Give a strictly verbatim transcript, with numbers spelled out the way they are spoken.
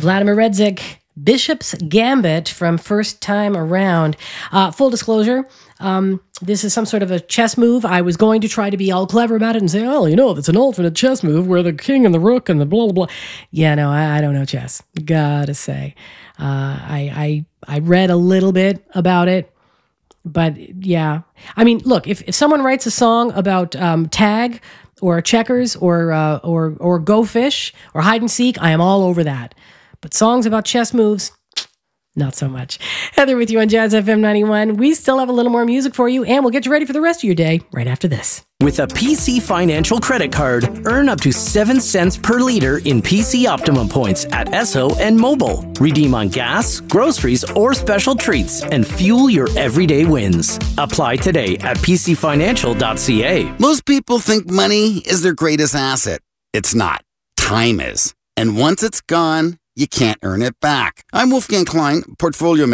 Vladimir Redzik, Bishop's Gambit from First Time Around. Uh, full disclosure, um, this is some sort of a chess move. I was going to try to be all clever about it and say, oh, you know, it's an alternate chess move where the king and the rook and the blah, blah, blah. Yeah, no, I, I don't know chess. Gotta say. Uh, I, I, I read a little bit about it. But yeah, I mean, look, if, if someone writes a song about um, tag or checkers or, uh, or, or go fish or hide and seek, I am all over that. But songs about chess moves, not so much. Heather with you on Jazz F M ninety-one. We still have a little more music for you, and we'll get you ready for the rest of your day right after this. With a P C Financial credit card, earn up to seven cents per liter in P C Optimum points at Esso and Mobile. Redeem on gas, groceries, or special treats, and fuel your everyday wins. Apply today at p c financial dot c a. Most people think money is their greatest asset. It's not. Time is. And once it's gone, you can't earn it back. I'm Wolfgang Klein, portfolio